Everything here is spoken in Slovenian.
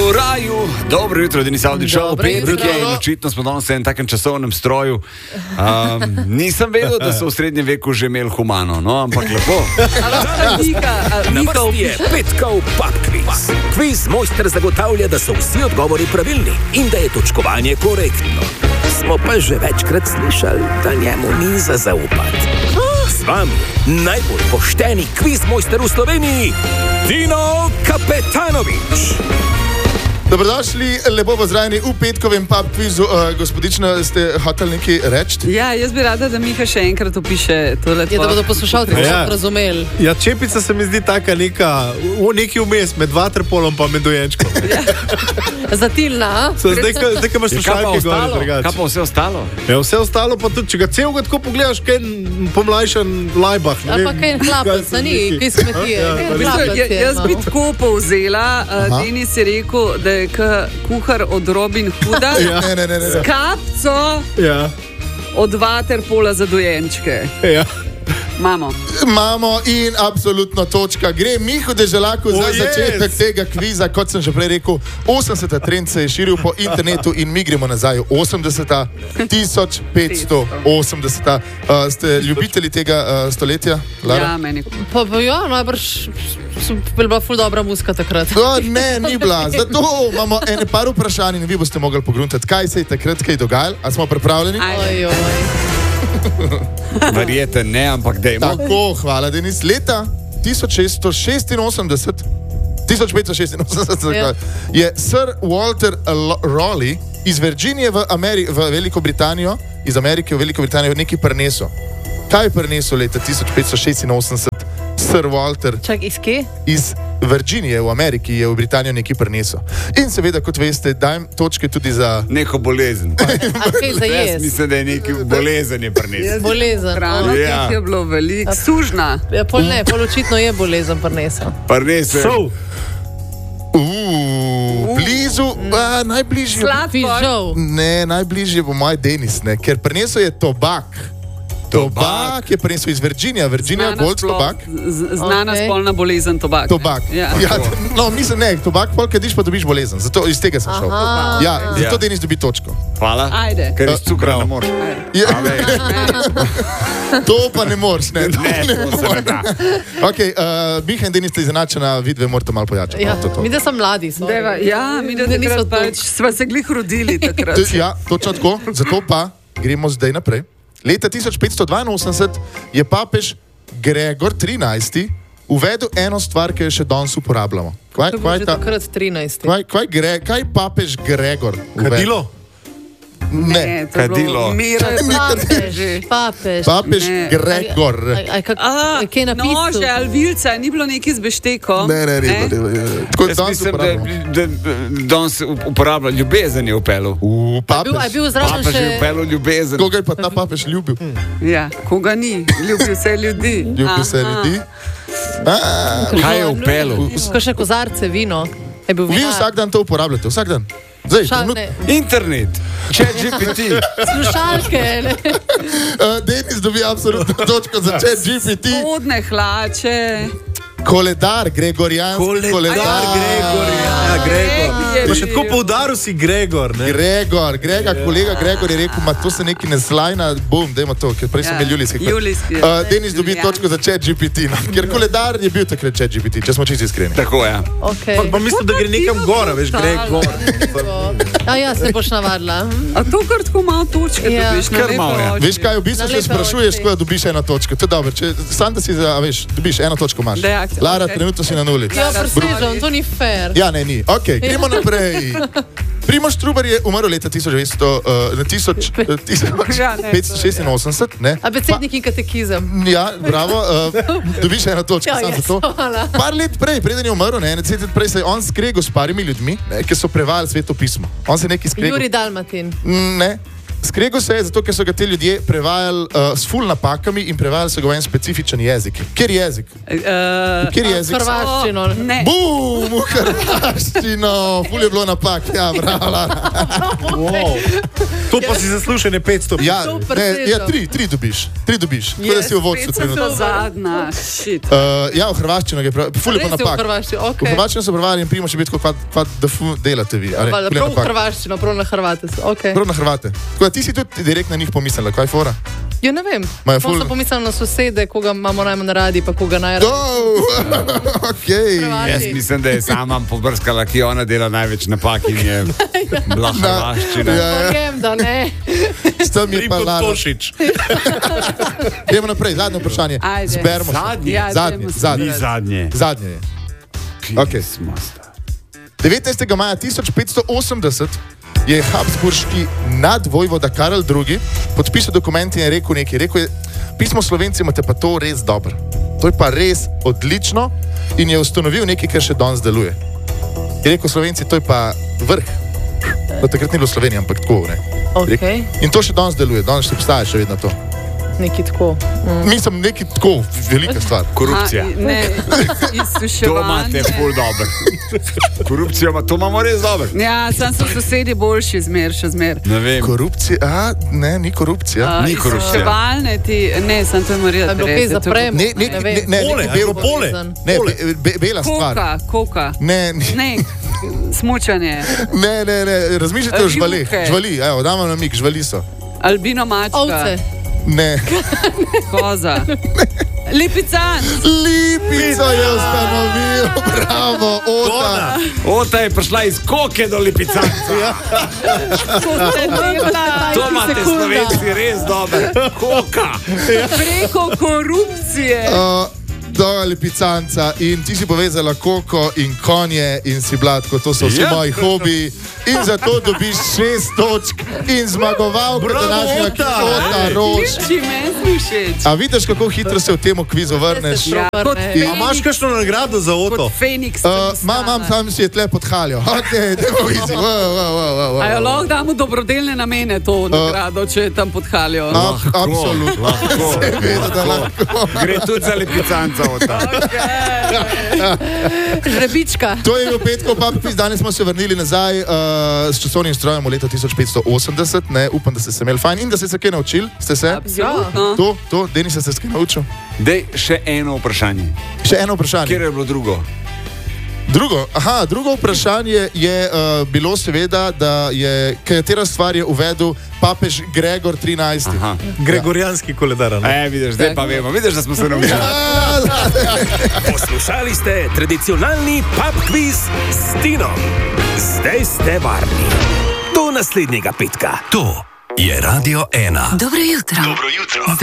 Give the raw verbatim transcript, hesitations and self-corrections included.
V raju, dobro jutro, Denis Avdićov, Petrik je in očitno smo danes v enem takem časovnem stroju. Um, nisem vedel, da so v srednjem veku že imeli humano, no, ampak lepo. Na vrsti je petkov pub kviz. Kviz mojster zagotavlja, da so vsi odgovori pravilni in da je točkovanje korektno. Smo pa že večkrat slišali, da njemu ni za zaupati. Z vami najbolj pošteni kviz mojster v Sloveniji, Dino Kapetanovič. Dobrodošli, lepo pozdravljeni v petkovem pub kvizu. Uh, gospodična, ste hoteli nekaj reči? Ja, jaz bi rada, da Miha še enkrat opiše tole. Ja, da bodo poslušalci ja. razumeli. Ja, čepica se mi zdi taka neka, v neki vmes, med vaterpolom pa med dojenčkom. Ja. Zatilna, a? So, zdaj, ka, zdaj, ka imaš slušalke gore drugače. Kaj pa vse ostalo? Ja, vse ostalo pa tudi, če ga celega tako pogledaš, kaj pomlajšan lajbah. Ja, pa kaj hlapec, a ni, kaj smetije. Ja, ja, jaz bi tako povzela, uh, Denis je rekel, da je kuhar od Robin Hooda ja. ne, ne, ne, ne. s kapco ja. od vaterpola za dojenčke. Ja. Mamo. Mamo in absolutno točka. Gre Miho Deželaku za oh, začetek yes. tega kviza, kot sem že prej rekel. osemdeseta trend se je širil po internetu in mi gremo nazaj v osemdeseta, tisoč petsto osemdeseta. Uh, ste ljubitelji tega uh, stoletja, Lara? Ja, meni. Pa, pa ja, najbrž bila ful dobra muzika takrat. O, ne, ni bila. Zato imamo ene par vprašanj in vi boste mogli pogruntati, kaj se je takrat kaj dogajalo. A smo pripravljeni? Oj, oj. Verjete ne, ampak dejmo. Tako, hvala, Denis. Leta tisoč šeststo šestinosemdeset, tisoč petsto šestinosemdeset ja. je Sir Walter Raleigh iz Virginije v, Ameri v Veliko Britanijo, iz Amerike v Veliko Britanijo nekaj prinesel. Kaj je prinesel leta tisoč petsto šestinosemdeset Sir Walter? Čak, iz kje? Iz Virginije v Ameriki je v Britanijo nekaj prinesel. In seveda, kot veste, dajem točke tudi za... Neko bolezen. A kaj za Jaz jaz? mislim, da je neki bolezen je prinesel. Bolezen. Hrana, Ja. ki je bilo veliko. Sužna. Ja, pol ne, pol očitno je bolezen prinesel. Prinesel. Sov. Uuu, blizu, a, najbližje... Sladkor. Fižol. Ne, najbližje bo moj Denis, ne, ker prinesel je tobak. Tobak je prinesel iz Virginija, Virginia Znana Gold sploh- tobak. z- Znana Ok. spolna bolezen tobak. Tobak. Ja. Ja, no, mislim, ne, tobak, pol, kadiš pa dobiš bolezen. Zato iz tega sem šel. Aha. Ja, zato Ja. Denis dobi točko. Hvala. Ajde. Ker iz cukra ne moreš. Ja, A veš. to pa ne moreš, ne. To Ne, ne to se ne da. Ok, uh, Miha in Denis sta izenačena, vidve morate malo pojačati. Ja, No, to, to. mi da sem mladi. sorry. Deva, ja, mi da Ne, nismo takrat to. pač sva se glih rodili takrat. T- Ja, točno tako. Zato pa gremo zdaj naprej. Leta tisoč petsto dvainosemdeset je papež Gregor trinajsti uvedel eno stvar, ki jo še danes uporabljamo. Kaj, To je kaj, bilo že ta, takrat trinajst. kaj, kaj, gre, kaj papež Gregor uvedel? Kadilo? Ne. to je bilo Kadilo. Mira, Papež, papež. Papež Ne. Gregor. Aj, aj, kak, A, aj, kaj je napisal? nože ali vilca, ni bilo neki z beštekom. Ne, ne, ne. ne, ne, ne. Tako Jaz danes mislim, da, uporabljamo. da, da danes uporablja ljubezen je upelo. U, A bil, a je papež. bil zraven Papež je še... upelo ljubezen. Koga je pa ta papež ljubil? Ja, koga ni, ljubi vse ljudi. Ljubil se Aha. ljudi. A, Kaj je upelo? Ko še kozarce vino. Je bil vi vinar. vsak dan to uporabljate, vsak dan. Zdaj, Šal, trenut- ne. Internet, chat G P T. Slušalke, ne. Uh, Denis dobi absolutno točko za chat G P T. Spodne hlače. Koledar, Gregorijanski koledar. Gregor, ja, Gregor. Je Pa še bil. tako poudaril si Gregor, ne? Gregor, Grega, kolega Gregor je rekel, ma to se neki ne slajna, bum, dajmo to, ker prej sem Ja, imel julijski. julijski, Uh, ja. Denis dobi Ja. točko za chat G P T, no, ker koledar je bil takrat chat G P T, če smo čisto iskreni. Tako je. Ja. Okay. Pa, pa mislim, da gre nekam gora, veš, Gregor. A ja, se boš navadila. A to kar tako malo točke Ja. dobiš, na Kar lepe malo, ja. oči. Veš kaj, v bistvu Na se lepe sprašuješ, oči. ko da dobiš eno točko. To je dobro, če sam da si za, a veš, dobiš eno točko imaš. Da, ja, Lara, okej. trenutno si na nuli. Ja, presežem, to ni fair. Ja, ne, ni. Ok, gremo naprej. Primož Trubar je umrl leta tisoč devetsto, uh, tisoč, uh, tisoč Ja, ne, petsto šestinosemdeset, ne? Abecednik in katekizem. Ja, bravo, uh, dobiš eno točko, Ja, sam ja, za to. hvala. Par let prej, preden je umrl, ne, deset let prej se je on skregal s parimi ljudmi, ne, ki so prevajali Sveto pismo. On se je nekaj skregal. Juri Dalmatin. Ne. Skregal se je zato, ker so ga ti ljudje prevajali uh, s ful napakami in prevajali so ga v en specifičen jezik. Kjer jezik? Uh, Kjer jezik? Hrvaščino. Ne. Bum, v hrvaščino, ful je bilo napak, ja, bravo. Lara. Wow. To pa si zaslužene petsto. Ja, Super, ne, ja Sežo. tri, tri dobiš. Tri dobiš. Tako da si v vodstvu Spet sem trenutno. to zadnja, shit. Uh, ja, v Hrvaščino je prav. Ful je pa Res je v napak. Hrvaščini, V okej. Hrvaščino so prevali in primo še biti, kva, kva da fu delate vi. a ne? Valjda, Ful je prav v napak. Hrvaščino, prav na Hrvate. so, okej. Prav na Hrvate. Tako da ti si tudi direkt na njih pomislila, kaj je fora? Ja, ne vem. Ma je Ful... ful- sem pomislil na sosede, koga imamo najmanj radi, pa koga najraje. Oh, okay. Hrvati. Jaz mislim, da je sama pobrskala, ki ona dela največ napak in je bila hrvaščina. Ja, ja. Verjamem, da ne. S tem je pa Ripot lalo. Tošič. Gremo naprej, zadnje vprašanje. Ajde. Zberemo se. Zadnje? Ja, Zadnje, dajmo se zadnje. Ni zadnje. Zadnje je. Okej. devetnajstega maja tisoč petsto osemdeset je Habsburški nadvojvoda Karel drugi. podpisal dokument in je rekel nekaj. Rekel je, pismo Slovenci imate pa to res dobro. To je pa res odlično in je ustanovil nekaj, kar še danes deluje. Je rekel Slovenci, to je pa vrh. To takrat ni bilo Slovenija, ampak tako. Ne? Okay. In to še danes deluje, danes še obstaja še vedno to. Nekaj tako. Mm. Mislim, nekaj tako, velika stvar. Korupcija. A, ne, To izsuševanje. imate ful dobro. Korupcijo, ima- to imamo res dobro. Ja, sam so sosedi boljši, zmer, še zmer. Ne vem. Korupcija, a, ne, ni korupcija. A, Ni korupcija. Izsuševalne ti, ne, sem to je Marija. Da je bilo kaj Tereza, to je zapremo. Ne, ne, Ne ne, vem. ne, Pole, ne, ali bel, pa pole. ne, be, be, bela stvar. Koka, koka. Ne, ne, Ne, smučanje. ne, ne, ne, razmišljajte o živalih. Rjuhe. Živali, evo, damo na mik, živali so. Albino mačka. Ovce. Ne. Koza. Lipican. Lipico je ustanovil, bravo, Ota. Ota je prišla iz koke do lipicanca. To imate Slovenci res dobro. Koka. Preko korupcije. Uh, Do lipicanca in ti si povezala koko in konje in si blatko, to so vsi Ja. moji hobiji. In zato dobiš šest točk in zmagovalka Bravo, današnjega Ota. Ota Rož. Či meni si všeč. A vidiš, kako hitro se v tem kvizu vrneš? Ja, kot ne. In- A imaš kakšno nagrado za Oto? Kot Feniks. Uh, Mam, mam, tam si je tle pod haljo. Ok, dajmo vizi. Wow, wow, wow, wow, A jo wow. lahko damo dobrodelne namene to nagrado, če je tam podhaljo? No, absolutno. Lahko. Seveda, da lahko. Gre tudi za lipicanca. Ota. Žrebička. To je bil petkov pub quiz, danes smo se vrnili nazaj uh, s časovnim strojem v leto tisoč petsto osemdeset. Ne, upam, da ste se imeli fajn in da ste se kaj naučili. Ste se? Absolutno. To, to, Denis, ste se kaj naučil? Dej še eno vprašanje. Še eno vprašanje. Kjer je bilo drugo? Drugo, aha, drugo vprašanje je uh, bilo seveda, da je katera stvar je uvedel papež Gregor trinajsti. Aha. Gregorijanski koledar. a ne? E, vidiš, zdaj pa vemo. Vidiš, da smo se naučili. Poslušali ste tradicionalni pub quiz s Tinom. Zdaj ste varni. Do naslednjega petka. To je Radio ena. Dobro jutro. Dobro jutro.